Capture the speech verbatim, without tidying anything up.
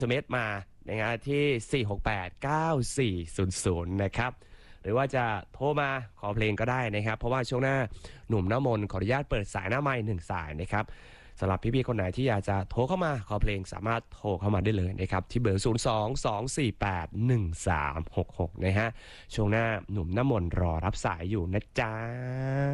เมสมานะฮะที่สี่หกแปด เก้าสี่ศูนย์ศูนย์นะครับหรือว่าจะโทรมาขอเพลงก็ได้นะครับเพราะว่าช่วงหน้าหนุ่มน้ำมนต์ขออนุญาตเปิดสายหน้าไมค์หนึ่งสายนะครับสำหรับพี่ๆคนไหนที่อยากจะโทรเข้ามาขอเพลงสามารถโทรเข้ามาได้เลยนะครับที่เบอร์ศูนย์ สอง สอง สี่ แปด หนึ่ง สาม หก หกนะฮะช่วงหน้าหนุ่มน้ำมนต์รอรับสายอยู่นะจ๊ะ